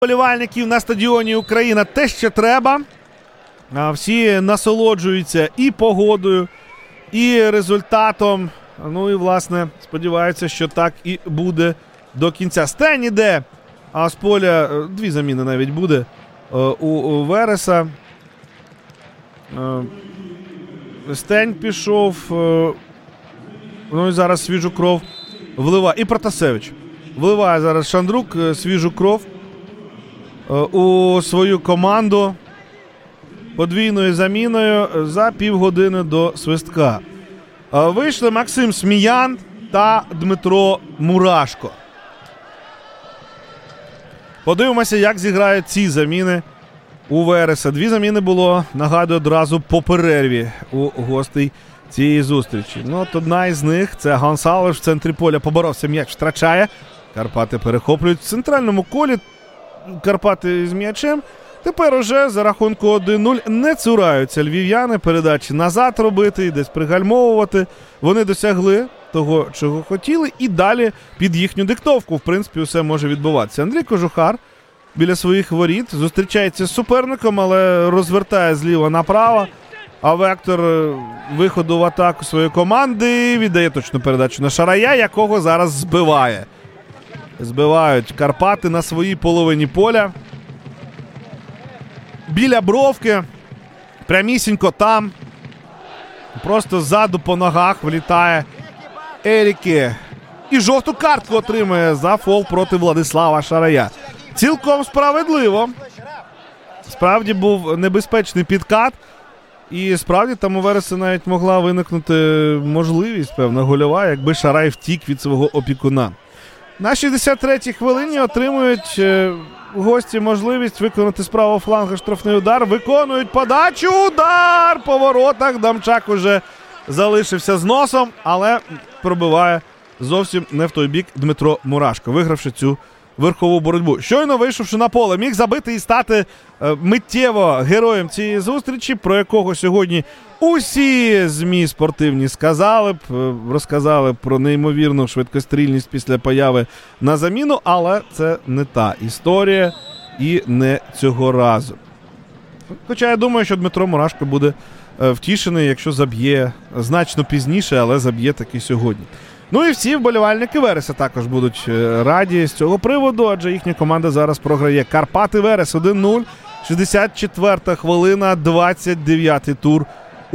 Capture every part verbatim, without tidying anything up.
Вболівальників на стадіоні Україна те, що треба. Всі насолоджуються і погодою, і результатом. Ну і, власне, сподіваються, що так і буде до кінця. Стень іде, а з поля дві заміни навіть буде у Вереса. Стень пішов. Ну і зараз свіжу кров вливає. І Протасевич. Вливає зараз Шандрук свіжу кров у свою команду подвійною заміною за півгодини до свистка. Вийшли Максим Сміян та Дмитро Мурашко. Подивимося, як зіграють ці заміни у Вереса. Дві заміни було, нагадую, одразу по перерві у гостей цієї зустрічі. Ну, от одна із них – це Гонсалвеш в центрі поля. Поборовся, м'яч втрачає. Карпати перехоплюють в центральному колі. Карпати з м'ячем. Тепер уже за рахунку один нуль не цураються львів'яни передачі назад робити і десь пригальмовувати. Вони досягли того, чого хотіли, і далі під їхню диктовку, в принципі, усе може відбуватися. Андрій Кожухар біля своїх воріт зустрічається з суперником, але розвертає зліва направо. А вектор виходу в атаку своєї команди віддає точну передачу на Шарая, якого зараз збиває. Збивають Карпати на своїй половині поля. Біля бровки. Прямісінько там. Просто ззаду по ногах влітає Еріке. І жовту картку отримує за фол проти Владислава Шарая. Цілком справедливо. Справді був небезпечний підкат. І справді там у Вереса навіть могла виникнути можливість, певна, гольова, якби Шарай втік від свого опікуна. На шістдесят третій хвилині отримують е, гості можливість виконати з правого фланга штрафний удар. Виконують подачу. Удар по воротах. Дамчак уже залишився з носом, але пробиває зовсім не в той бік Дмитро Мурашко, вигравши цю верхову боротьбу. Щойно вийшовши на поле, міг забити і стати е, миттєво героєм цієї зустрічі, про якого сьогодні усі ЗМІ спортивні сказали б, е, розказали про неймовірну швидкострільність після появи на заміну, але це не та історія і не цього разу. Хоча я думаю, що Дмитро Мурашко буде е, втішений, якщо заб'є значно пізніше, але заб'є таки сьогодні. Ну і всі вболівальники Вереса також будуть раді з цього приводу, адже їхня команда зараз програє. Карпати Верес один нуль, шістдесят четверта хвилина, двадцять дев'ятий тур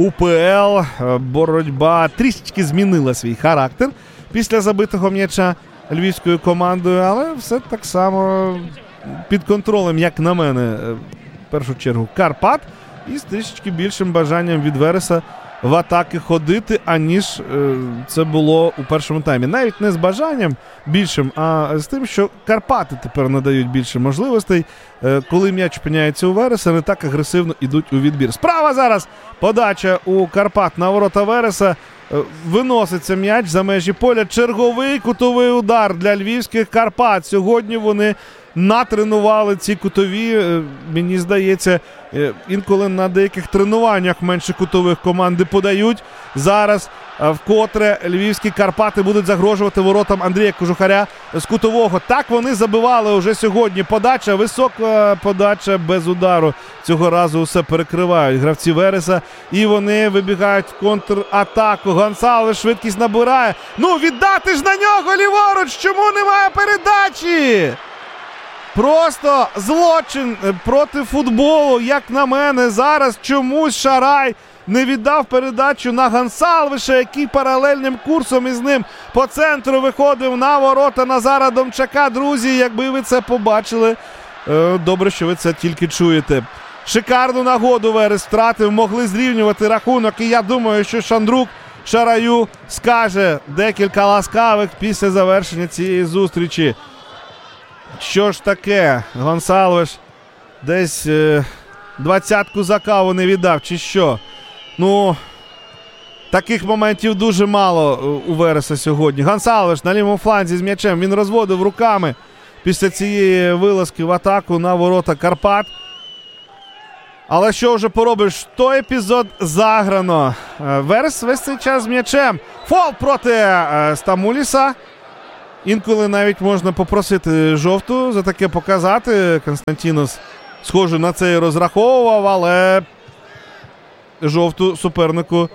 УПЛ. Боротьба трішечки змінила свій характер після забитого м'яча львівською командою, але все так само під контролем, як на мене, в першу чергу Карпат, і з трішечки більшим бажанням від Вереса в атаки ходити, аніж е, це було у першому таймі. Навіть не з бажанням більшим, а з тим, що Карпати тепер надають більше можливостей. Е, коли м'яч опиняється у Вереса, не так агресивно йдуть у відбір. Справа зараз подача у Карпат на ворота Вереса. Е, виноситься м'яч за межі поля. Черговий кутовий удар для львівських Карпат. Сьогодні вони натренували ці кутові. Мені здається, інколи на деяких тренуваннях менше кутових команди подають. Зараз вкотре львівські Карпати будуть загрожувати воротам Андрія Кожухаря з кутового. Так вони забивали вже сьогодні. Подача, висока подача без удару. Цього разу усе перекривають гравці Вереса. І вони вибігають в контратаку. Гонсалвеш швидкість набирає. Ну, віддати ж на нього ліворуч! Чому немає передачі? Просто злочин проти футболу, як на мене. Зараз чомусь Шарай не віддав передачу на Гонсалвеша, який паралельним курсом із ним по центру виходив на ворота Назара Домчака. Друзі, якби ви це побачили, добре, що ви це тільки чуєте. Шикарну нагоду Верес втратив, могли зрівнювати рахунок. І я думаю, що Шандрук Шараю скаже декілька ласкавих після завершення цієї зустрічі. Що ж таке? Гонсалвеш десь е, двадцятку за каву не віддав, чи що? Ну, таких моментів дуже мало у Вереса сьогодні. Гонсалвеш на лівому фланзі з м'ячем. Він розводив руками після цієї вилазки в атаку на ворота Карпат. Але що вже поробиш? Той епізод заграно. Верес весь цей час з м'ячем. Фол проти е, Стамуліса. Інколи навіть можна попросити жовту за таке показати. Константінос, схоже, на це і розраховував, але жовту супернику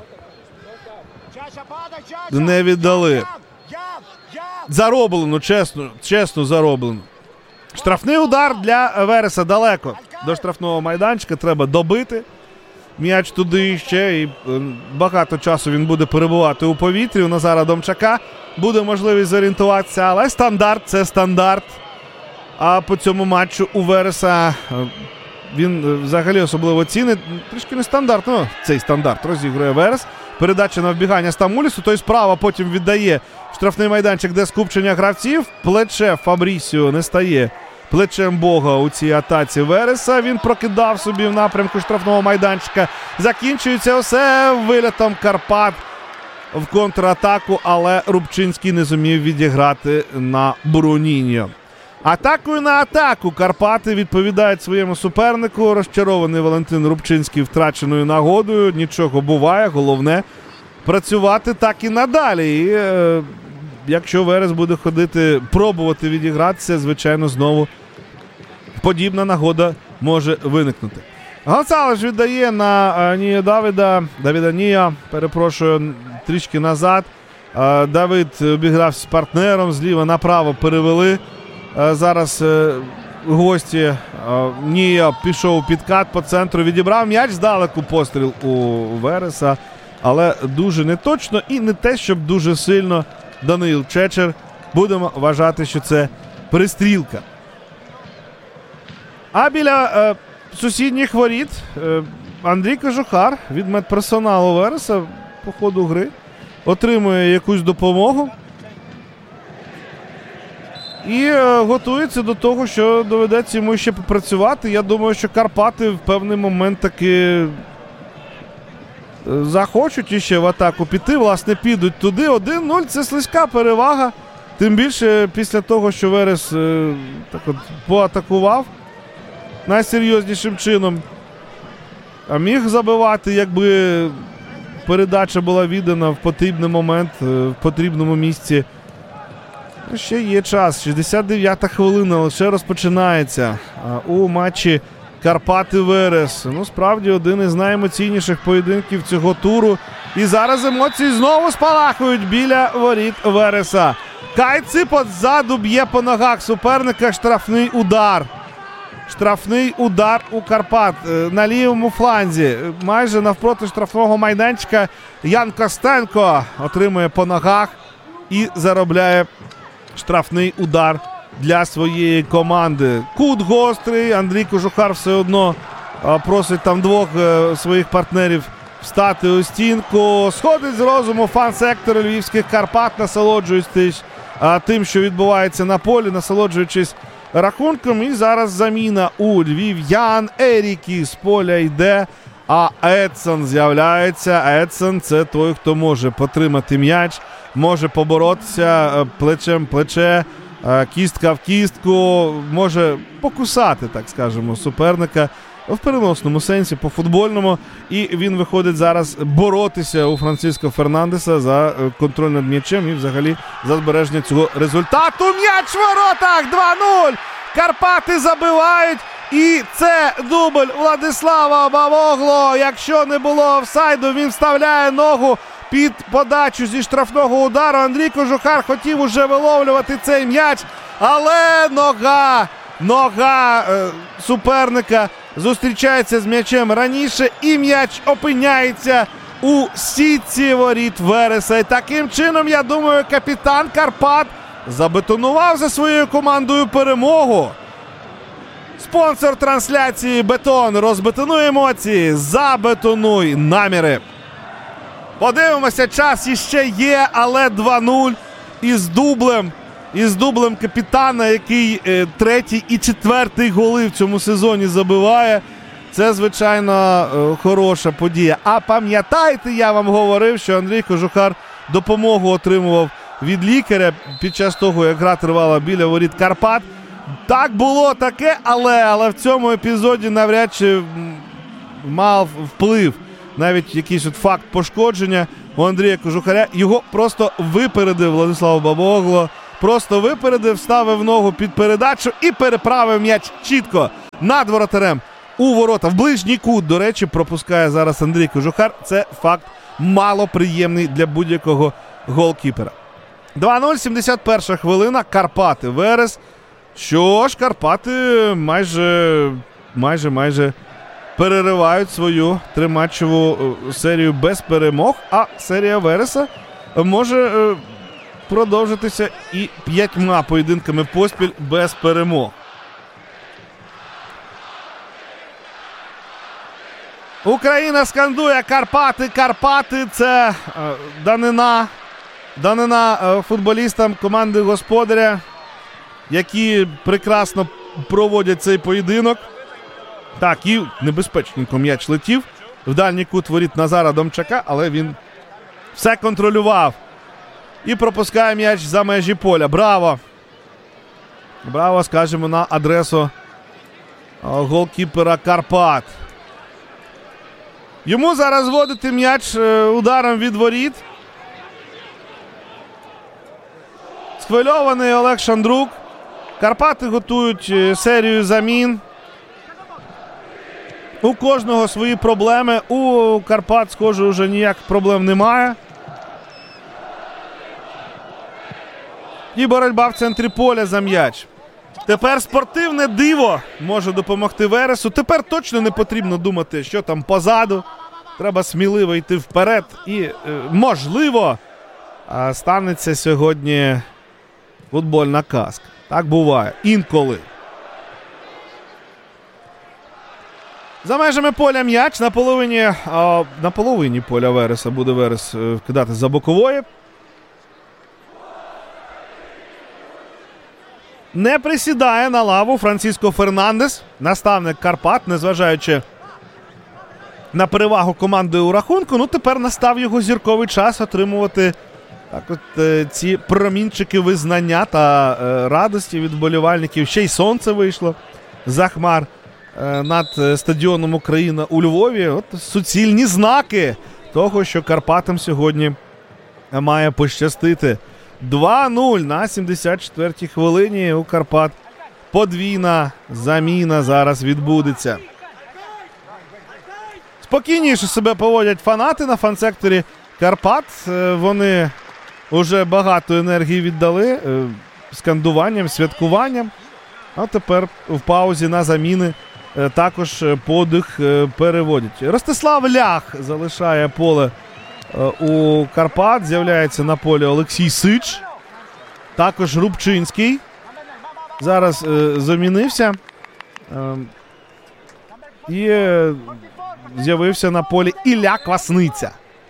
не віддали. Зароблено, чесно, чесно зароблено. Штрафний удар для Вереса далеко. До штрафного майданчика треба добити. М'яч туди ще, і багато часу він буде перебувати у повітрі. У Назара Домчака буде можливість зорієнтуватися, але стандарт – це стандарт. А по цьому матчу у Вереса він взагалі особливо цінить. Трішки нестандартно цей стандарт розігрує Верес. Передача на вбігання Стамулісу, той справа потім віддає штрафний майданчик, де скупчення гравців. Плече Фабрісіо не стає плечем Бога у цій атаці Вереса. Він прокидав собі в напрямку штрафного майданчика. Закінчується все вилітом Карпат в контратаку, але Рубчинський не зумів відіграти на Бруніньо. Атакою на атаку Карпати відповідають своєму супернику. Розчарований Валентин Рубчинський втраченою нагодою. Нічого буває, головне працювати так і надалі. І е, якщо Верес буде ходити, пробувати відігратися, звичайно, знову подібна нагода може виникнути. Гонсалеш віддає на е, Нія Давида. Давіда Нія, перепрошую, трішки назад. Е, Давид обігрався з партнером, зліва направо перевели. Е, зараз е, гості е, Нія пішов у підкат по центру, відібрав м'яч, здалеку постріл у Вереса, але дуже неточно і не те, щоб дуже сильно. Даниїл Чечер, будемо вважати, що це пристрілка. А біля е, сусідніх воріт е, Андрій Кожухар від медперсоналу Вереса по ходу гри отримує якусь допомогу і е, готується до того, що доведеться йому ще попрацювати. Я думаю, що Карпати в певний момент таки захочуть іще в атаку піти, власне, підуть туди. один нуль – це слизька перевага. Тим більше після того, що Верес е, так от поатакував найсерйознішим чином. А міг забивати, якби передача була віддана в потрібний момент, в потрібному місці. Ще є час. шістдесят дев'ята хвилина лише розпочинається у матчі Карпати-Верес. Ну, справді, один із найемоційніших поєдинків цього туру. І зараз емоції знову спалахують біля воріт Вереса. Кай Ципот ззаду б'є по ногах суперника. Штрафний удар. Штрафний удар у Карпат на лівому фланзі. Майже навпроти штрафного майданчика Ян Костенко отримує по ногах і заробляє штрафний удар для своєї команди. Кут гострий. Андрій Кожухар все одно просить там двох своїх партнерів встати у стінку. Сходить з розуму фан-сектор львівських Карпат, насолоджуючись тим, що відбувається на полі, насолоджуючись рахунком. І зараз заміна у львів'ян. Ерікі з поля йде, а Едсон з'являється. Едсон – це той, хто може потримати м'яч, може поборотися плечем плече, кістка в кістку, може покусати, так скажемо, суперника в переносному сенсі, по-футбольному. І він виходить зараз боротися у Франциско Фернандеса за контроль над м'ячем і взагалі за збереження цього результату. М'яч в воротах! два нуль! Карпати забивають. І це дубль Владислава Бавогло. Якщо не було офсайду, він вставляє ногу під подачу зі штрафного удару. Андрій Кожухар хотів уже виловлювати цей м'яч, але нога, нога е, суперника зустрічається з м'ячем раніше, і м'яч опиняється у сітці воріт Вереса. І таким чином, я думаю, капітан Карпат забетонував за своєю командою перемогу. Спонсор трансляції «Бетон». Розбетонуй емоції, забетонуй наміри. Подивимося, час іще є, але два нуль із дублем. Із дублем капітана, який е, третій і четвертий голи в цьому сезоні забиває. Це, звичайно, е, хороша подія. А пам'ятаєте, я вам говорив, що Андрій Кожухар допомогу отримував від лікаря під час того, як гра тривала біля воріт Карпат. Так було таке, але, але в цьому епізоді навряд чи мав вплив навіть якийсь от факт пошкодження у Андрія Кожухаря. Його просто випередив Владислав Бавогло просто випередив, ставив ногу під передачу і переправив м'яч чітко над воротарем у ворота. В ближній кут, до речі, пропускає зараз Андрій Кожухар. Це факт малоприємний для будь-якого голкіпера. два нуль, сімдесят перша хвилина. Карпати, Верес. Що ж, Карпати майже, майже, майже переривають свою триматчеву серію без перемог, а серія Вереса може продовжитися і п'ятьма поєдинками поспіль без перемог. Україна скандує Карпати, Карпати. Це е, данина, данина е, футболістам команди господаря, які прекрасно проводять цей поєдинок. Так, і небезпечненько м'яч летів в дальній кут воріт Назара Домчака, але він все контролював. І пропускає м'яч за межі поля. Браво! Браво, скажемо, на адресу голкіпера Карпат. Йому зараз зводити м'яч ударом від воріт. Схвильований Олег Шандрук. Карпати готують серію замін. У кожного свої проблеми. У Карпат, схоже, вже ніяких проблем немає. І боротьба в центрі поля за м'яч. Тепер спортивне диво може допомогти Вересу. Тепер точно не потрібно думати, що там позаду. Треба сміливо йти вперед. І, е, можливо, станеться сьогодні футбольна казка. Так буває. Інколи. За межами поля м'яч. На половині, а, на половині поля Вереса буде Верес е, кидати за бокової. Не присідає на лаву Франциско Фернандес, наставник Карпат, незважаючи на перевагу команди у рахунку. Ну, тепер настав його зірковий час отримувати так от е, ці промінчики визнання та е, радості від вболівальників. Ще й сонце вийшло за хмар е, над стадіоном Україна у Львові. От суцільні знаки того, що Карпатам сьогодні має пощастити. два нуль на сімдесят четвертій хвилині у Карпат. Подвійна заміна зараз відбудеться. Спокійніше себе поводять фанати на фан-секторі Карпат. Вони вже багато енергії віддали скандуванням, святкуванням. А тепер в паузі на заміни також подих переводять. Ростислав Лях залишає поле у Карпат. З'являється на полі Олексій Сич. Також Рубчинський зараз е, замінився. Е, і е, з'явився на полі Ілля Квасниця.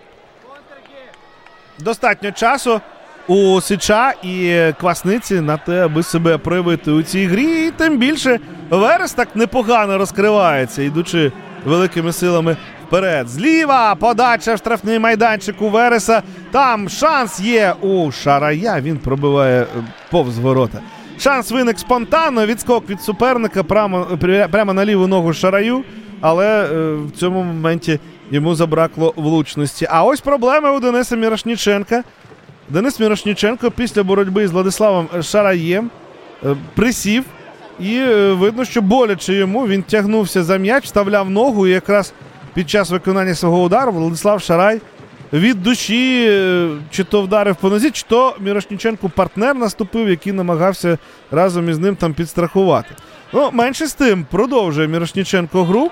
Достатньо часу у Сича і Квасниці на те, аби себе проявити у цій грі. І тим більше Верес так непогано розкривається, йдучи великими силами вперед. Зліва подача в штрафний майданчик у Вереса. Там шанс є у Шарая. Він пробиває повз ворота. Шанс виник спонтанно. Відскок від суперника прямо, прямо на ліву ногу Шараю. Але е, в цьому моменті йому забракло влучності. А ось проблеми у Дениса Мірошніченка. Денис Мірошніченко після боротьби з Владиславом Шараєм е, присів. І е, видно, що боляче йому. Він тягнувся за м'яч, вставляв ногу. І якраз під час виконання свого удару Владислав Шарай від душі чи то вдарив по нозі, чи то Мірошніченку партнер наступив, який намагався разом із ним там підстрахувати. Ну, менше з тим, продовжує Мірошніченко гру.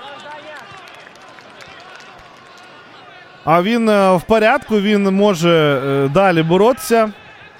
А він в порядку, він може далі боротися.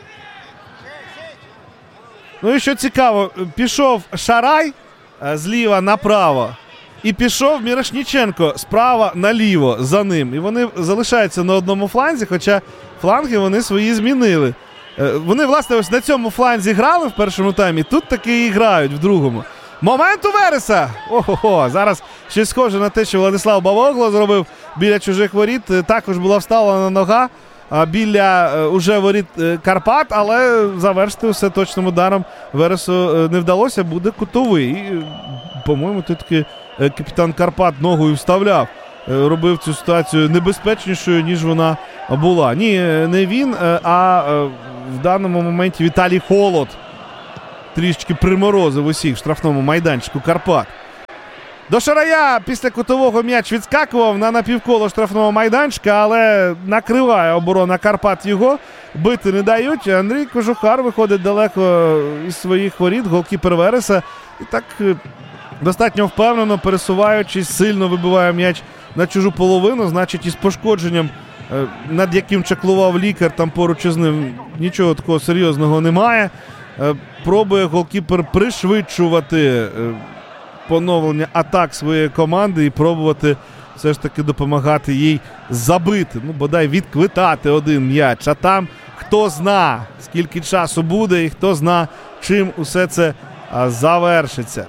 Ну і що цікаво, пішов Шарай зліва направо. І пішов Мірошніченко справа наліво за ним. І вони залишаються на одному фланзі, хоча фланги вони свої змінили. Вони, власне, ось на цьому фланзі грали в першому таймі, тут таки і грають в другому. Момент у Вереса! Ого-го! Зараз щось схоже на те, що Владислав Бавогло зробив біля чужих воріт. Також була вставлена нога біля уже воріт Карпат, але завершити все точним ударом Вересу не вдалося, буде кутовий. І, по-моєму, тут таки капітан Карпат ногою вставляв, робив цю ситуацію небезпечнішою, ніж вона була. Ні, не він, а в даному моменті Віталій Холод трішечки приморозив усіх в штрафному майданчику Карпат. До Шарая після кутового м'яч відскакував на напівколо штрафного майданчика, але накриває оборона Карпат його. Бити не дають. Андрій Кожухар виходить далеко із своїх воріт, голкіпер Вереса. І так достатньо впевнено, пересуваючись, сильно вибиває м'яч на чужу половину. Значить, із пошкодженням, над яким чаклував лікар, там поруч із ним нічого такого серйозного немає. Пробує голкіпер пришвидшувати поновлення атак своєї команди і пробувати все ж таки допомагати їй забити. Ну, бодай відквитати один м'яч. А там хто зна, скільки часу буде і хто зна, чим усе це а, завершиться.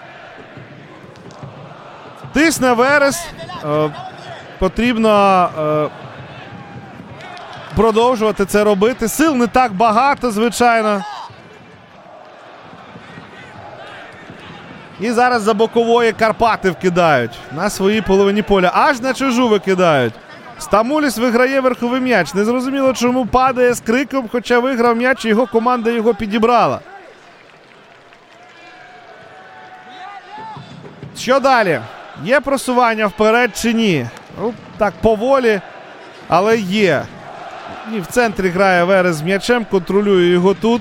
Тисне Верес. Е, потрібно е, продовжувати це робити. Сил не так багато, звичайно. І зараз за бокової Карпати вкидають на своїй половині поля. Аж на чужу викидають. Стамуліс виграє верховий м'яч. Незрозуміло, чому падає з криком, хоча виграв м'яч і його команда його підібрала. Що далі? Є просування вперед чи ні? Ну, так, поволі, але є. І в центрі грає Верес з м'ячем, контролює його тут.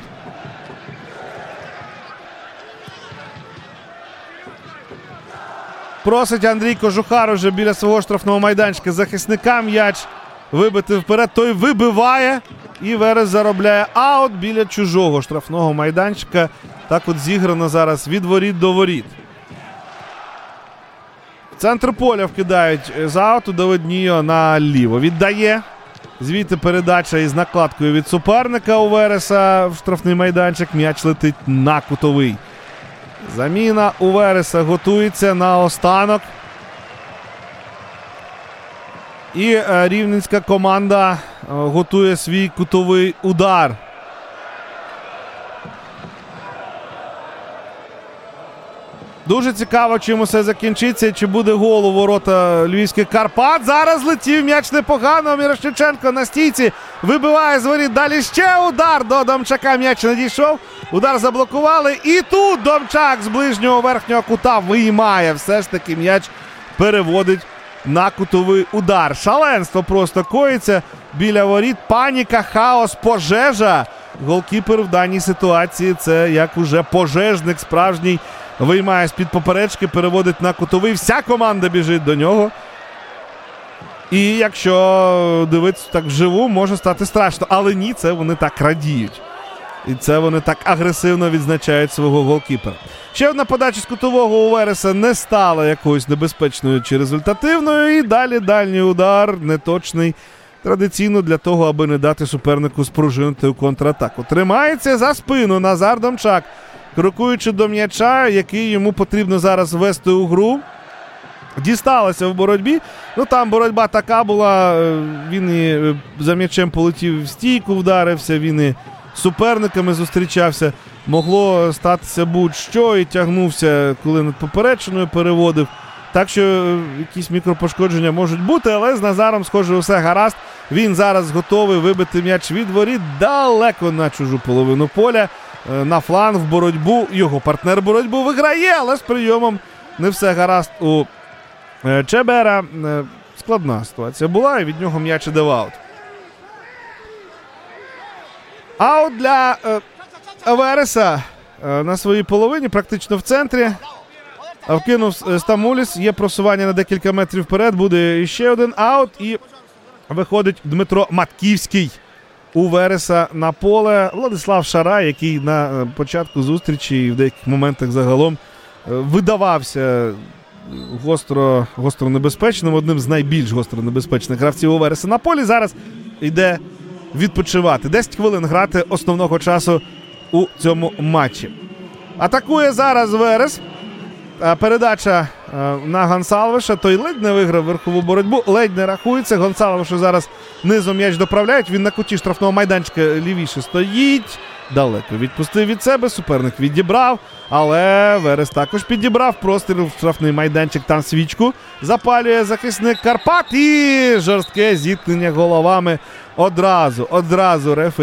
Просить Андрій Кожухар уже біля свого штрафного майданчика захисника м'яч вибити вперед. Той вибиває і Верес заробляє аут біля чужого штрафного майданчика. Так от зіграно зараз від воріт до воріт. В центр поля вкидають з ауту. Давид Нійо наліво віддає. Звідти передача із накладкою від суперника у Вереса в штрафний майданчик. М'яч летить на кутовий. Заміна у Вереса готується на останок. І е, рівненська команда е, готує свій кутовий удар. Дуже цікаво, чим усе закінчиться і чи буде гол у ворота львівських Карпат. Зараз летів м'яч непогано. Мірошниченко на стійці вибиває з воріт. Далі ще удар до Домчака. М'яч не дійшов. Удар заблокували. І тут Домчак з ближнього верхнього кута виймає. Все ж таки м'яч переводить на кутовий удар. Шаленство просто коїться біля воріт. Паніка, хаос, пожежа. Голкіпер в даній ситуації це як уже пожежник справжній. Виймає з-під поперечки, переводить на кутовий. Вся команда біжить до нього. І якщо дивитися так вживу, може стати страшно. Але ні, це вони так радіють. І це вони так агресивно відзначають свого голкіпера. Ще одна подача з кутового у Вереса не стала якоюсь небезпечною чи результативною. І далі дальній удар, неточний, традиційно для того, аби не дати супернику спружинити у контратаку. Тримається за спину Назар Домчак, крокуючи до м'яча, який йому потрібно зараз ввести у гру. Дісталося в боротьбі. Ну там боротьба така була, він і за м'ячем полетів в стійку, вдарився, він і з суперниками зустрічався. Могло статися будь-що і тягнувся, коли над поперечиною переводив. Так що якісь мікропошкодження можуть бути, але з Назаром, схоже, усе гаразд. Він зараз готовий вибити м'яч від воріт далеко на чужу половину поля. На фланг, в боротьбу. Його партнер боротьбу виграє, але з прийомом не все гаразд у Чебера. Складна ситуація була, і від нього м'яч іде в аут. Аут для е, Вереса е, на своїй половині, практично в центрі. Вкинув Стамуліс, є просування на декілька метрів вперед, буде ще один аут, і виходить Дмитро Матківський у Вереса на поле. Владислав Шарай, який на початку зустрічі і в деяких моментах загалом видавався гостро, гостро небезпечним, одним з найбільш гостро небезпечних гравців у Вереса на полі, зараз йде відпочивати. десять хвилин грати основного часу у цьому матчі. Атакує зараз Верес. Передача на Гонсалвеша. Той ледь не виграв верхову боротьбу. Ледь не рахується. Гонсалвешу зараз низом м'яч доправляють. Він на куті штрафного майданчика лівіше стоїть. Далеко відпустив від себе. Суперник відібрав. Але Верес також підібрав. Простріл в штрафний майданчик. Там свічку запалює захисник Карпат. І жорстке зіткнення головами одразу. Одразу рефері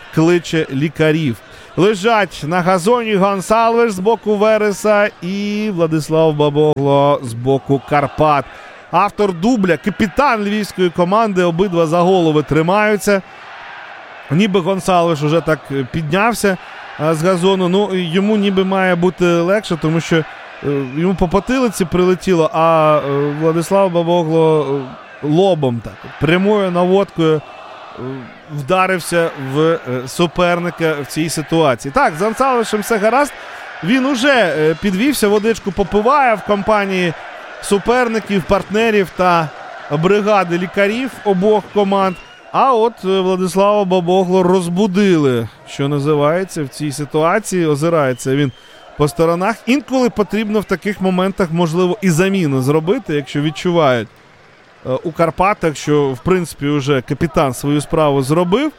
кличе лікарів. Лежать на газоні Гонсалвеш з боку Вереса і Владислав Бабогло з боку Карпат. Автор дубля, капітан львівської команди, обидва за голови тримаються. Ніби Гонсалвеш уже так піднявся з газону, ну йому ніби має бути легше, тому що йому по потилиці прилетіло, а Владислав Бабогло лобом, так, прямою наводкою вдарився в суперника в цій ситуації. Так, з Гонсалвешем все гаразд, він уже підвівся, водичку попиває в компанії суперників, партнерів та бригади лікарів обох команд. А от Владислава Бабогло розбудили, що називається, в цій ситуації. Озирається він по сторонах. Інколи потрібно в таких моментах, можливо, і заміну зробити, якщо відчувають у Карпатах, що, в принципі, вже капітан свою справу зробив.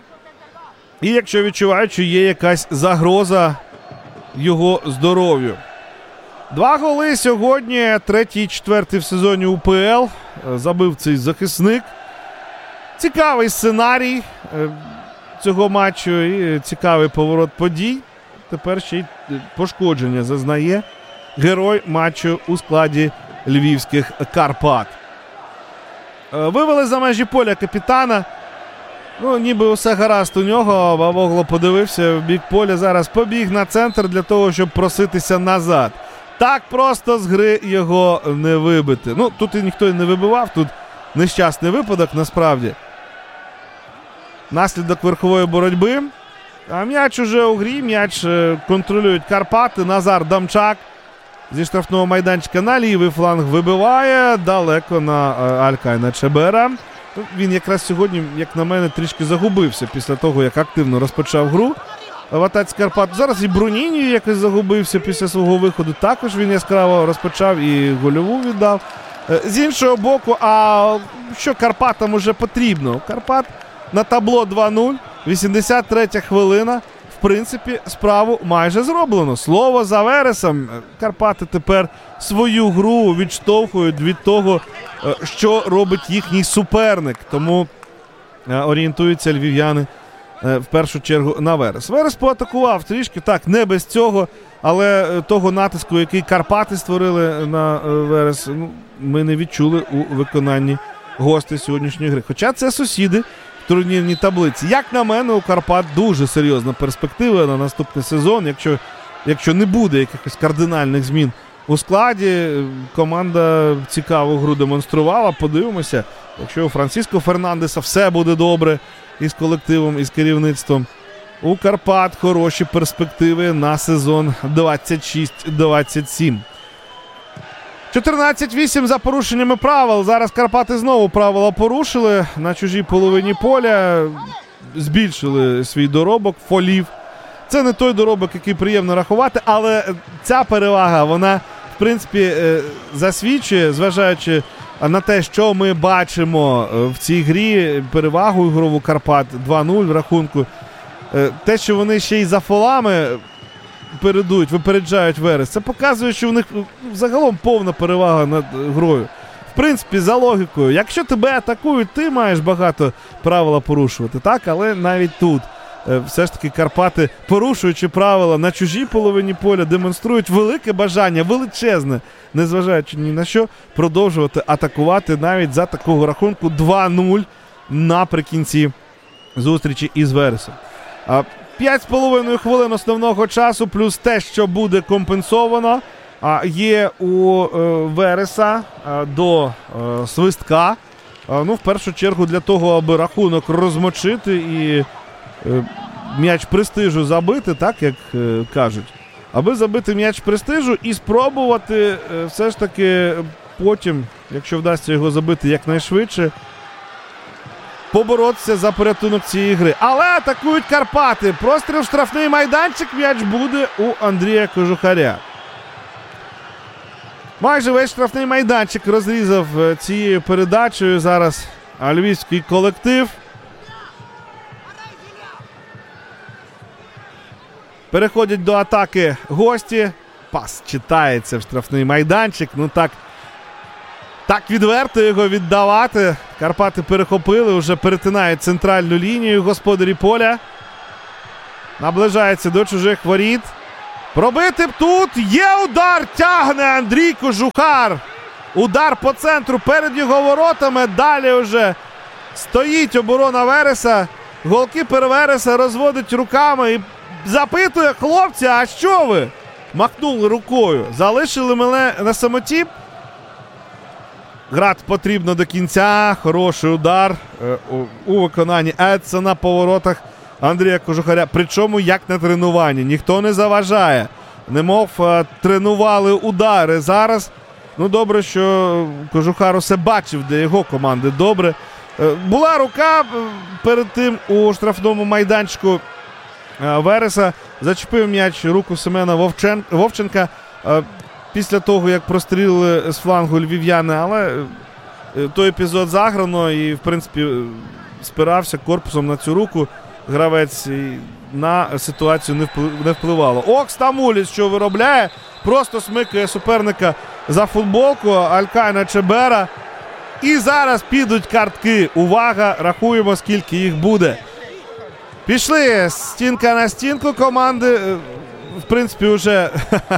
І якщо відчувають, що є якась загроза його здоров'ю. Два голи сьогодні, третій і четвертий в сезоні УПЛ. Забив цей захисник. Цікавий сценарій цього матчу і цікавий поворот подій. Тепер ще й пошкодження зазнає герой матчу у складі львівських Карпат. Вивели за межі поля капітана. Ну, ніби усе гаразд у нього. Бабогло подивився в бік поля. Зараз побіг на центр для того, щоб проситися назад. Так просто з гри його не вибити. Ну, тут і ніхто і не вибивав. Тут нещасний випадок, насправді. Наслідок верхової боротьби. А м'яч уже у грі. М'яч контролюють Карпати. Назар Дамчак зі штрафного майданчика на лівий фланг вибиває. Далеко на Алькайна Чебера. Він якраз сьогодні, як на мене, трішки загубився після того, як активно розпочав гру в атаці Карпат. Зараз і Бруніні якось загубився після свого виходу. Також він яскраво розпочав і гольову віддав. З іншого боку, а що Карпатам уже потрібно? Карпат на табло два нуль, вісімдесят третя хвилина. В принципі, справу майже зроблено. Слово за Вересом. Карпати тепер свою гру відштовхують від того, що робить їхній суперник. Тому орієнтуються львів'яни в першу чергу на Верес. Верес поатакував трішки, так, не без цього, але того натиску, який Карпати створили на Верес, ну, ми не відчули у виконанні гостей сьогоднішньої гри. Хоча це сусіди в турнірній таблиці. Як на мене, у Карпат дуже серйозна перспектива на наступний сезон. Якщо, якщо не буде якихось кардинальних змін у складі, команда цікаву гру демонструвала. Подивимося, якщо у Франциско Фернандеса все буде добре із колективом, із керівництвом. У Карпат хороші перспективи на сезон двадцять шість двадцять сім. чотирнадцять вісім за порушеннями правил. Зараз Карпати знову правила порушили. На чужій половині поля збільшили свій доробок фолів. Це не той доробок, який приємно рахувати, але ця перевага, вона, в принципі, засвідчує, зважаючи на те, що ми бачимо в цій грі, перевагу ігрову Карпат два нуль в рахунку. Те, що вони ще й за фолами передують, випереджають Верес, це показує, що в них загалом повна перевага над грою. В принципі, за логікою, якщо тебе атакують, ти маєш багато правила порушувати, так? Але навіть тут все ж таки Карпати, порушуючи правила на чужій половині поля, демонструють велике бажання, величезне, незважаючи ні на що, продовжувати атакувати навіть за такого рахунку два нуль наприкінці зустрічі із Вересом. П'ять з половиною хвилин основного часу, плюс те, що буде компенсовано, є у Вереса до свистка. Ну, в першу чергу для того, аби рахунок розмочити і м'яч престижу забити, так як кажуть. Аби забити м'яч престижу і спробувати все ж таки потім, якщо вдасться його забити якнайшвидше, поборотися за порятунок цієї гри. Але атакують Карпати. Простріл в штрафний майданчик. М'яч буде у Андрія Кожухаря. Майже весь штрафний майданчик розрізав цією передачею зараз львівський колектив. Переходять до атаки гості. Пас читається в штрафний майданчик. Ну так, так відверто його віддавати. Карпати перехопили, вже перетинають центральну лінію господарі поля. Наближається до чужих воріт. Пробити б тут. Є удар. Тягне Андрій Кожухар. Удар по центру перед його воротами. Далі вже стоїть оборона Вереса. Голкіпер Вереса розводить руками і запитує: хлопці, а що ви? Махнули рукою. Залишили мене на самоті. Грати потрібно до кінця. Хороший удар е, у, у виконанні Едсона по воротах Андрія Кожухаря. Причому як на тренуванні. Ніхто не заважає. Немов е, тренували удари. Зараз, ну добре, що Кожухар усе бачив для його команди. Добре. Е, була рука перед тим у штрафному майданчику е, Вереса. Зачепив м'яч руку Семена Вовчен... Вовченка. Е, Після того, як прострілили з флангу львів'яни, але той епізод заграно і, в принципі, спирався корпусом на цю руку гравець, і на ситуацію не впливало. Ок, Стамуліс, що виробляє, просто смикає суперника за футболку, Алькайна Чебера. І зараз підуть картки. Увага, рахуємо, скільки їх буде. Пішли стінка на стінку команди. В принципі, вже...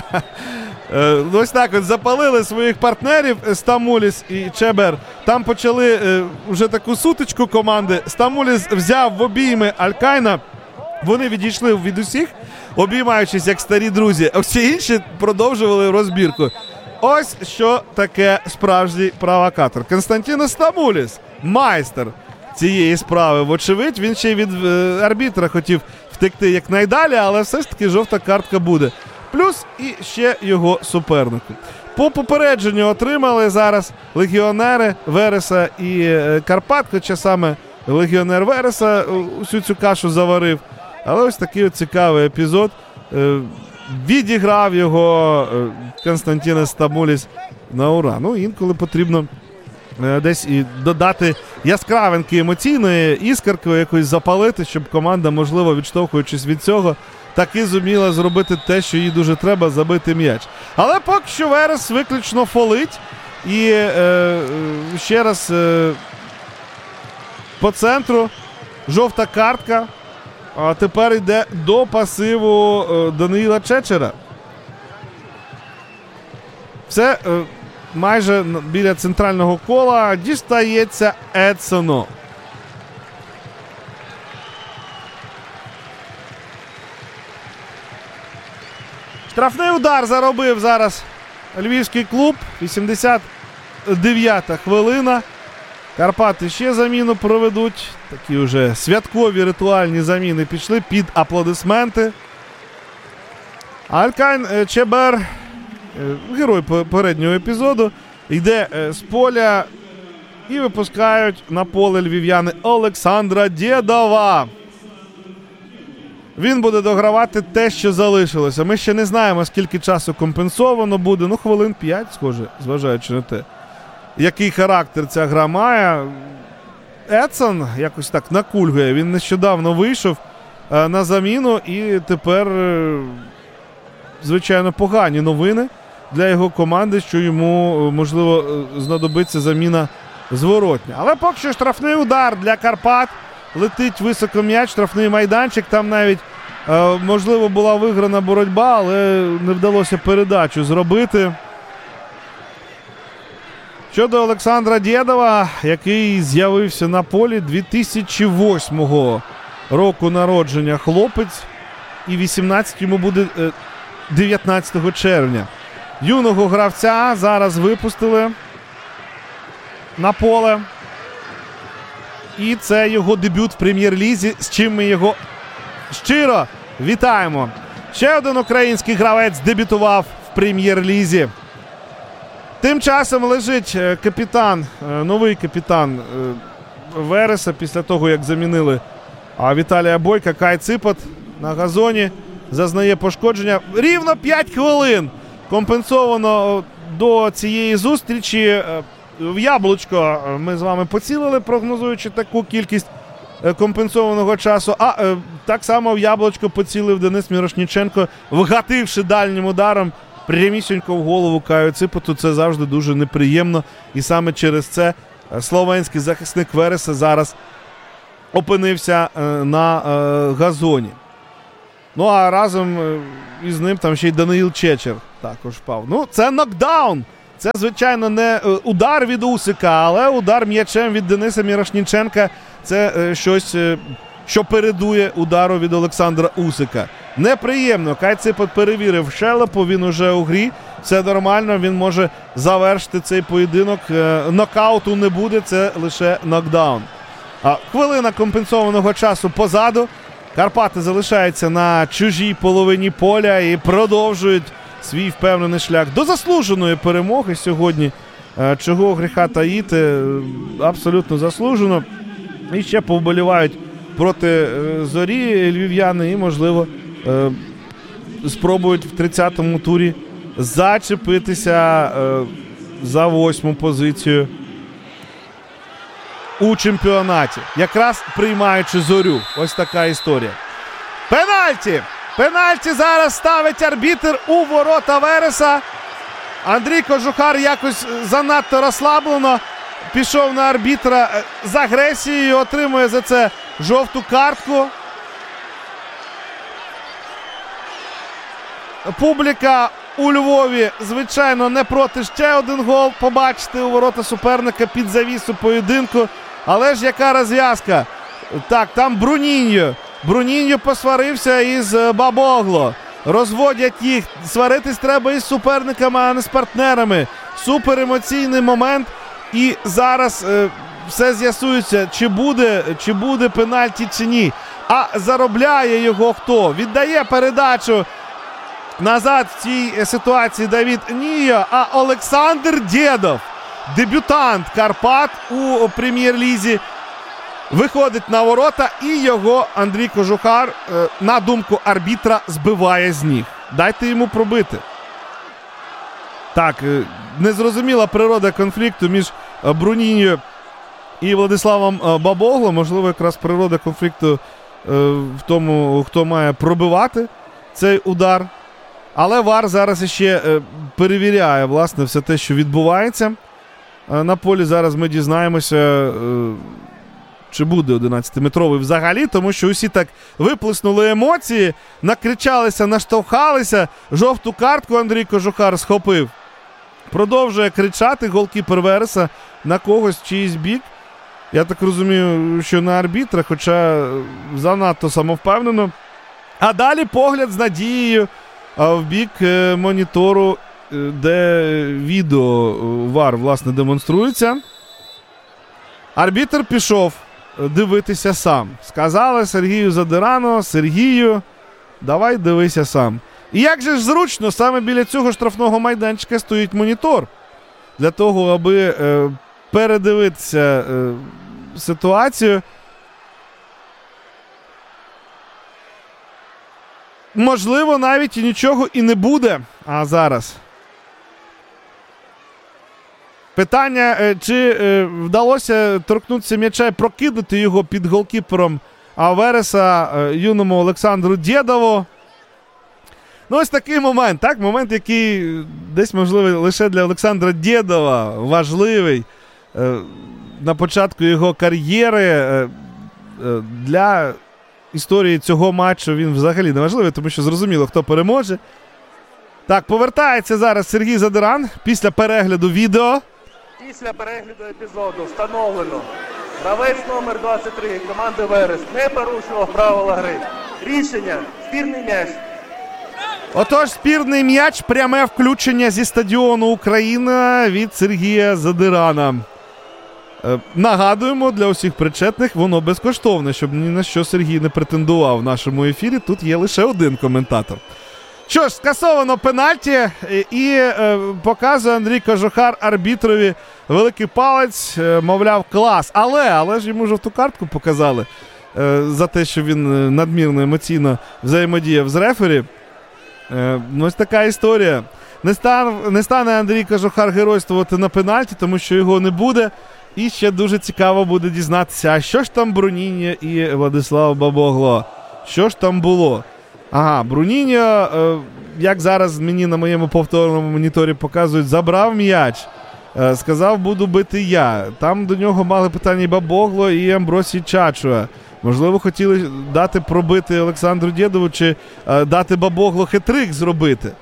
Ось так от запалили своїх партнерів Стамуліс і Чебер. Там почали е, вже таку сутичку команди. Стамуліс взяв в обійми Алькайна. Вони відійшли від усіх, обіймаючись як старі друзі. А всі інші продовжували розбірку. Ось що таке справжній провокатор. Константін Стамуліс, майстер цієї справи. Вочевидь, він ще й від е, арбітра хотів втекти якнайдалі, але все ж таки жовта картка буде. Плюс і ще його супернику. По попередженню отримали зараз легіонери Вереса і е, Карпат, хоча саме легіонер Вереса усю цю кашу заварив. Але ось такий от цікавий епізод. Е, відіграв його е, Константін Стамуліс на ура. Ну, інколи потрібно е, десь і додати яскравинки емоційної, іскорку якось запалити, щоб команда, можливо, відштовхуючись від цього, таки зуміла зробити те, що їй дуже треба — забити м'яч. Але поки що Верес виключно фолить. І е, ще раз е, по центру жовта картка. А тепер йде до пасиву е, Даниїла Чечера. Все е, майже біля центрального кола дістається Едсону. Штрафний удар заробив зараз львівський клуб. вісімдесят дев'ята хвилина. Карпати ще заміну проведуть. Такі вже святкові ритуальні заміни пішли під аплодисменти. Алькайн Чебер, герой попереднього епізоду, йде з поля і випускають на поле львів'яни Олександра Дєдова. Він буде догравати те, що залишилося. Ми ще не знаємо, скільки часу компенсовано буде. Ну, хвилин п'ять, схоже, зважаючи на те, який характер ця гра має. Едсон якось так накульгує. Він нещодавно вийшов е, на заміну, і тепер, е, звичайно, погані новини для його команди, що йому, можливо, знадобиться заміна зворотня. Але поки що штрафний удар для Карпат. Летить високо м'яч, штрафний майданчик. Там навіть, е, можливо, була виграна боротьба, але не вдалося передачу зробити. Щодо Олександра Дєдова, який з'явився на полі дві тисячі восьмого року народження хлопець, і вісімнадцять йому буде е, дев'ятнадцятого червня. Юного гравця зараз випустили на поле. І це його дебют в прем'єр-лізі, з чим ми його щиро вітаємо. Ще один український гравець дебютував в прем'єр-лізі. Тим часом лежить капітан, новий капітан Вереса після того, як замінили Віталія Бойка. Кай Ципот на газоні зазнає пошкодження. Рівно п'ять хвилин компенсовано до цієї зустрічі. В яблучко ми з вами поцілили, прогнозуючи таку кількість компенсованого часу. А е, так само в яблучко поцілив Денис Мірошніченко, вгативши дальнім ударом прямісінько в голову Каю Ципоту. Це завжди дуже неприємно. І саме через це словенський захисник Вереса зараз опинився е, на е, газоні. Ну, а разом із ним там ще й Даниїл Чечер також впав. Ну, це нокдаун. Це, звичайно, не удар від Усика, але удар м'ячем від Дениса Мірошніченка – це щось, що передує удару від Олександра Усика. Неприємно. Кай Ципот перевірив щелепу, він уже у грі. Все нормально, він може завершити цей поєдинок. Нокауту не буде, це лише нокдаун. А хвилина компенсованого часу позаду. Карпати залишаються на чужій половині поля і продовжують свій впевнений шлях до заслуженої перемоги сьогодні. Чого гріха таїти, абсолютно заслужено. І ще повболівають проти Зорі львів'яни і, можливо, спробують в тридцятому турі зачепитися за восьму позицію у чемпіонаті, якраз приймаючи Зорю. Ось така історія. Пенальті! Пенальті зараз ставить арбітр у ворота Вереса. Андрій Кожухар якось занадто розслаблено пішов на арбітра з агресією, отримує за це жовту картку. Публіка у Львові, звичайно, не проти ще один гол побачити у ворота суперника під завісу поєдинку. Але ж яка розв'язка? Так, там Бруніньо. Бруніньо посварився із Бабогло. Розводять їх. Сваритись треба із суперниками, а не з партнерами. Суперемоційний момент. І зараз е, все з'ясується, чи буде, чи буде пенальті, чи ні. А заробляє його хто? Віддає передачу назад в цій ситуації Давід Нія, а Олександр Дєдов, дебютант Карпат у прем'єр-лізі, виходить на ворота і його Андрій Кожухар, на думку арбітра, збиває з ніг. Дайте йому пробити. Так, незрозуміла природа конфлікту між Бруніньо і Владиславом Бабогло. Можливо, якраз природа конфлікту в тому, хто має пробивати цей удар. Але ВАР зараз іще е, перевіряє, власне, все те, що відбувається е, на полі. Зараз ми дізнаємося, е, чи буде одинадцятиметровий взагалі, тому що усі так виплеснули емоції, накричалися, наштовхалися. Жовту картку Андрій Кожухар схопив. Продовжує кричати голкіпер Вереса на когось в чийсь бік. Я так розумію, що на арбітра, хоча занадто самовпевнено. А далі погляд з надією в бік монітору, де відео ВАР, власне, демонструється. Арбітр пішов дивитися сам. Сказали Сергію Задирану: Сергію, давай дивися сам. І як же ж зручно, саме біля цього штрафного майданчика стоїть монітор. Для того, аби е, передивитися е, ситуацію. Можливо, навіть і нічого і не буде. А зараз питання, чи вдалося торкнутися м'яча і прокидати його під голкіпером Вереса юному Олександру Дєдову. Ну, ось такий момент, так? Момент, який десь, можливо, лише для Олександра Дєдова важливий на початку його кар'єри. Для історії цього матчу він взагалі не важливий, тому що зрозуміло, хто переможе. Так, повертається зараз Сергій Задиран після перегляду відео. Після перегляду епізоду встановлено: гравець номер двадцять три команди Верес не порушував правила гри. Рішення: спірний м'яч. Отож, спірний м'яч, пряме включення зі стадіону Україна від Сергія Задирана. Е, нагадуємо для усіх причетних, воно безкоштовне, щоб ні на що Сергій не претендував в нашому ефірі. Тут є лише один коментатор. Що ж, скасовано пенальті і е, показує Андрій Кожухар арбітрові великий палець, е, мовляв, клас. Але, але ж йому жовту картку показали е, за те, що він надмірно емоційно взаємодіяв з рефері. Е, ось така історія. Не, стан, не стане Андрій Кожухар геройствувати на пенальті, тому що його не буде. І ще дуже цікаво буде дізнатися, а що ж там Бруніньо і Владислав Бабогло? Що ж там було? Ага, Бруніньо, е, як зараз мені на моєму повторному моніторі показують, забрав м'яч. Е, сказав, буду бити я. Там до нього мали питання і Бабогло, і Амбросій Чачуа. Можливо, хотіли дати пробити Олександру Дєдову чи е, дати Бабогло хет-трик зробити.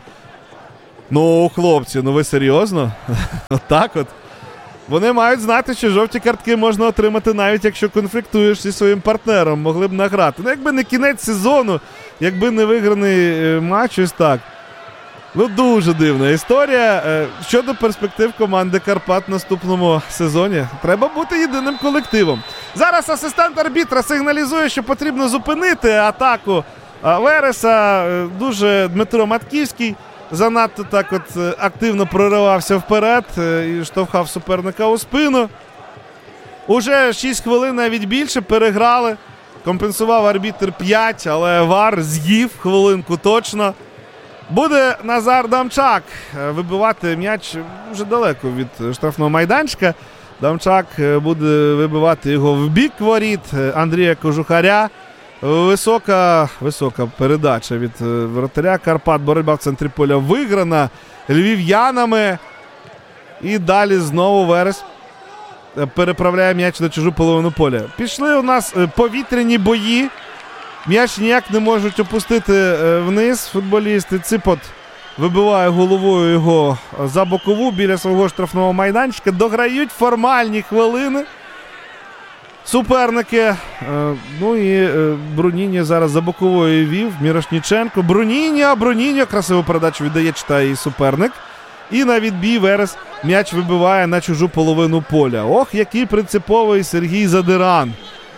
Ну, хлопці, ну ви серйозно? Отак от. Вони мають знати, що жовті картки можна отримати навіть якщо конфліктуєш зі своїм партнером. Могли б награти. Ну, якби не кінець сезону, якби не виграний е, матч, ось так. Ну, дуже дивна історія. Е, щодо перспектив команди Карпат в наступному сезоні, треба бути єдиним колективом. Зараз асистент арбітра сигналізує, що потрібно зупинити атаку Вереса. Е, дуже Дмитро Матківський занадто так от активно проривався вперед е, і штовхав суперника у спину. Уже шість хвилин, навіть більше, переграли. Компенсував арбітр п'ять, але ВАР з'їв хвилинку точно. Буде Назар Дамчак вибивати м'яч вже далеко від штрафного майданчика. Дамчак буде вибивати його в бік воріт Андрія Кожухаря. Висока, висока передача від воротаря Карпат. Боротьба в центрі поля виграна львів'янами. І далі знову Верес переправляє м'яч на чужу половину поля. Пішли у нас повітряні бої. М'яч ніяк не можуть опустити вниз футболісти. Ципот вибиває головою його за бокову біля свого штрафного майданчика. Дограють формальні хвилини суперники. Ну і Бруніньо зараз за боковою вів. Мірошніченко. Бруніньо, Бруніньо. Красиву передачу віддає, читає і суперник. І на відбій Верес м'яч вибиває на чужу половину поля. Ох, який принциповий Сергій Задиран.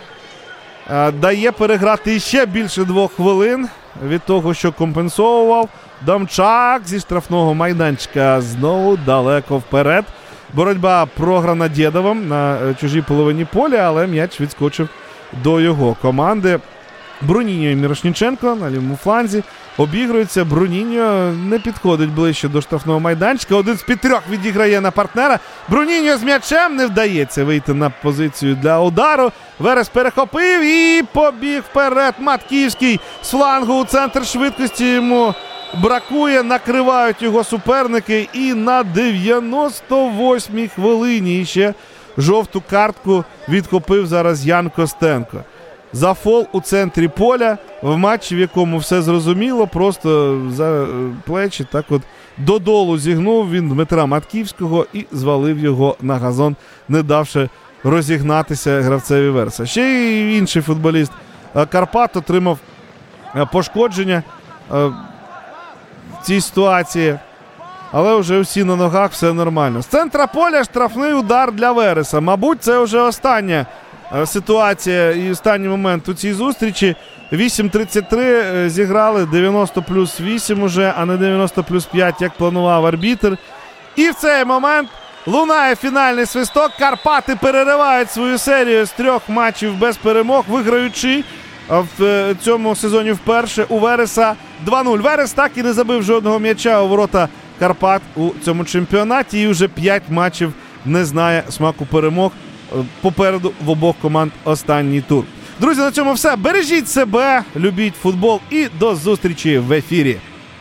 Дає переграти ще більше двох хвилин від того, що компенсовував. Дамчак зі штрафного майданчика знову далеко вперед. Боротьба програна Дєдовим на чужій половині поля, але м'яч відскочив до його команди. Бруніньо і Мірошніченко на лівому фланзі обігруються. Бруніньо не підходить ближче до штрафного майданчика. Один з під трьох відіграє на партнера. Бруніньо з м'ячем, не вдається вийти на позицію для удару. Верес перехопив і побіг вперед. Матківський з флангу у центр швидкості йому бракує. Накривають його суперники. І на дев'яносто восьмій хвилині ще жовту картку відхопив зараз Ян Костенко. За фол у центрі поля в матчі, в якому все зрозуміло, просто за плечі так от додолу зігнув він Дмитра Матківського і звалив його на газон, не давши розігнатися гравцеві Вереса. Ще й інший футболіст Карпат отримав пошкодження в цій ситуації, але вже всі на ногах, все нормально. З центра поля штрафний удар для Вереса. Мабуть, це вже остання ситуація і останній момент у цій зустрічі. вісім тридцять три зіграли, дев'яносто плюс вісім уже, а не дев'яносто плюс п'ять, як планував арбітр. І в цей момент лунає фінальний свисток. Карпати переривають свою серію з трьох матчів без перемог, виграючи в цьому сезоні вперше у Вереса два нуль. Верес так і не забив жодного м'яча у ворота Карпат у цьому чемпіонаті і вже п'ять матчів не знає смаку перемог. Попереду в обох команд останній тур. Друзі, на цьому все. Бережіть себе, любіть футбол і до зустрічі в ефірі.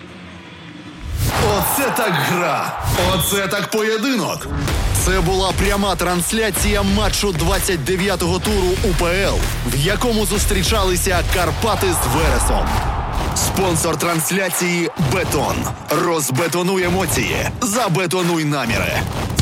Оце так гра! Оце так поєдинок! Це була пряма трансляція матчу двадцять дев'ятого туру УПЛ, в якому зустрічалися Карпати з Вересом. Спонсор трансляції «Бетон». Розбетонуй емоції, забетонуй наміри.